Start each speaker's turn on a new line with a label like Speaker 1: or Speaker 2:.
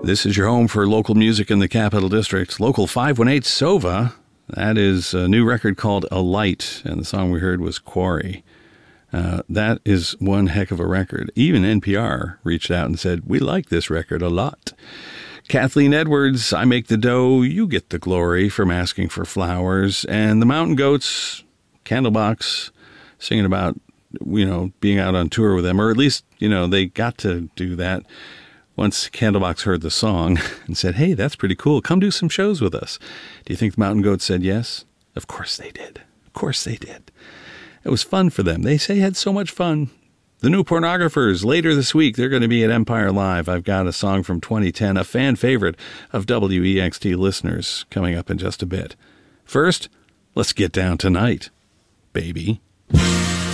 Speaker 1: This is your home for local music in the Capital District. Local 518 Sova. That is a new record called A Light, and the song we heard was Quarry. That is one heck of a record. Even NPR reached out and said, we like this record a lot. Kathleen Edwards, I Make the Dough, You Get the Glory, from Asking for Flowers. And the Mountain Goats, Candlebox, singing about, being out on tour with them. Or at least, they got to do that once Candlebox heard the song and said, hey, that's pretty cool. Come do some shows with us. Do you think the Mountain Goats said yes? Of course they did. Of course they did. It was fun for them. They say had so much fun. The New Pornographers, later this week, they're going to be at Empire Live. I've got a song from 2010, a fan favorite of WEXT listeners, coming up in just a bit. First, let's get down tonight, baby.